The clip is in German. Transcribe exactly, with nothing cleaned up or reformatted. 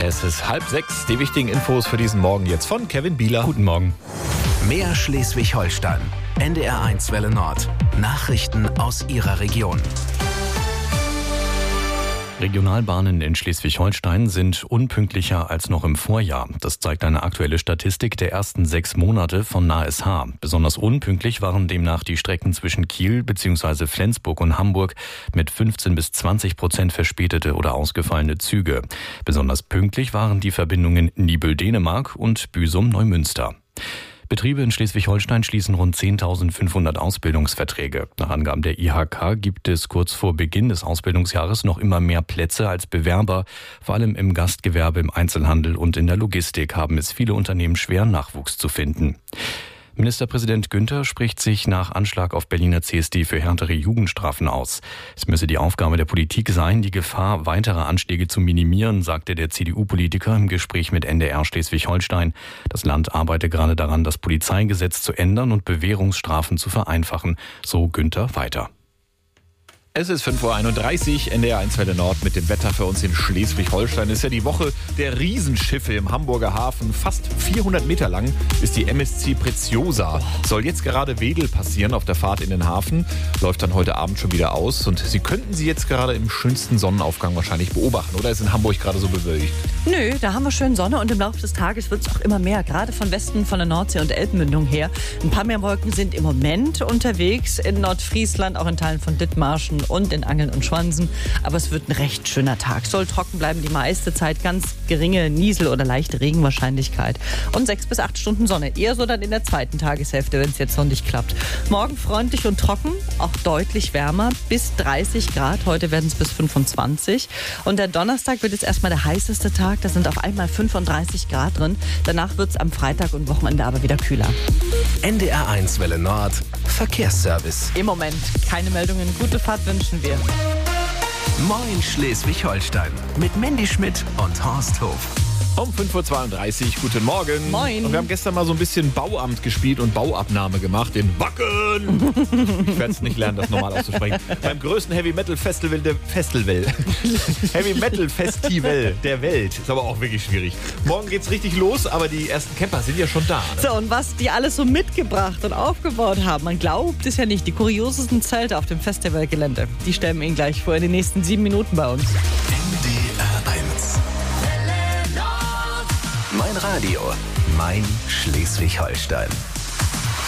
Es ist halb sechs. Die wichtigen Infos für diesen Morgen jetzt von Kevin Bieler. Guten Morgen. Mehr Schleswig-Holstein. N D R eins Welle Nord. Nachrichten aus Ihrer Region. Regionalbahnen in Schleswig-Holstein sind unpünktlicher als noch im Vorjahr. Das zeigt eine aktuelle Statistik der ersten sechs Monate von N A S H. Besonders unpünktlich waren demnach die Strecken zwischen Kiel bzw. Flensburg und Hamburg mit fünfzehn bis zwanzig Prozent verspätete oder ausgefallene Züge. Besonders pünktlich waren die Verbindungen Nibel-Dänemark und Büsum-Neumünster. Betriebe in Schleswig-Holstein schließen rund zehntausendfünfhundert Ausbildungsverträge. Nach Angaben der I H K gibt es kurz vor Beginn des Ausbildungsjahres noch immer mehr Plätze als Bewerber. Vor allem im Gastgewerbe, im Einzelhandel und in der Logistik haben es viele Unternehmen schwer, Nachwuchs zu finden. Ministerpräsident Günther spricht sich nach Anschlag auf Berliner C S D für härtere Jugendstrafen aus. Es müsse die Aufgabe der Politik sein, die Gefahr weiterer Anschläge zu minimieren, sagte der C D U-Politiker im Gespräch mit N D R Schleswig-Holstein. Das Land arbeite gerade daran, das Polizeigesetz zu ändern und Bewährungsstrafen zu vereinfachen, so Günther weiter. Es ist fünf Uhr einunddreißig, N D R eins Welle Nord mit dem Wetter für uns in Schleswig-Holstein. Es ist ja die Woche der Riesenschiffe im Hamburger Hafen. Fast vierhundert Meter lang ist die M S C Preziosa. Soll jetzt gerade Wedel passieren auf der Fahrt in den Hafen. Läuft dann heute Abend schon wieder aus. Und Sie könnten sie jetzt gerade im schönsten Sonnenaufgang wahrscheinlich beobachten. Oder ist in Hamburg gerade so bewölkt? Nö, da haben wir schön Sonne und im Laufe des Tages wird es auch immer mehr. Gerade von Westen, von der Nordsee und Elbmündung her. Ein paar mehr Wolken sind im Moment unterwegs in Nordfriesland, auch in Teilen von Dithmarschen und in Angeln und Schwansen. Aber es wird ein recht schöner Tag. Soll trocken bleiben die meiste Zeit. Ganz geringe Niesel- oder leichte Regenwahrscheinlichkeit. Und sechs bis acht Stunden Sonne. Eher so dann in der zweiten Tageshälfte, wenn es jetzt noch nicht klappt. Morgen freundlich und trocken, auch deutlich wärmer. Bis dreißig Grad. Heute werden es bis fünfundzwanzig. Und der Donnerstag wird jetzt erstmal der heißeste Tag. Da sind auf einmal fünfunddreißig Grad drin. Danach wird es am Freitag und Wochenende aber wieder kühler. N D R eins Welle Nord. Verkehrsservice. Im Moment keine Meldungen. Gute Fahrt wünschen wir. Moin Schleswig-Holstein. Mit Mandy Schmidt und Horst Hof. Um fünf Uhr zweiunddreißig, guten Morgen. Moin. Und wir haben gestern mal so ein bisschen Bauamt gespielt und Bauabnahme gemacht in Wacken. Ich werde es nicht lernen, das normal auszusprechen. Beim größten Heavy Metal Festival der Festival. Heavy Metal Festival der Welt. Ist aber auch wirklich schwierig. Morgen geht's richtig los, aber die ersten Camper sind ja schon da. Ne? So, und was die alles so mitgebracht und aufgebaut haben, man glaubt es ja nicht. Die kuriosesten Zelte auf dem Festivalgelände, die stellen wir Ihnen gleich vor in den nächsten sieben Minuten bei uns. N D R eins. Mein Radio, mein Schleswig-Holstein.